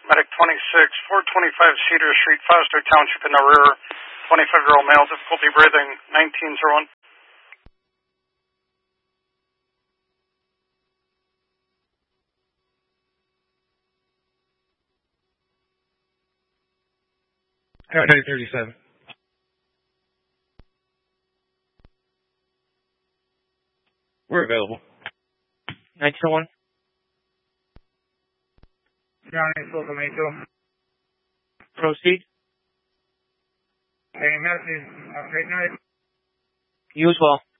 Medic 26, 425 Cedar Street, Foster Township in the rear. 25-year-old male, difficulty breathing, 1901. Okay, 37. We're available. 1901. Johnny, welcome, 82. Proceed. Any message? Great night. You as well.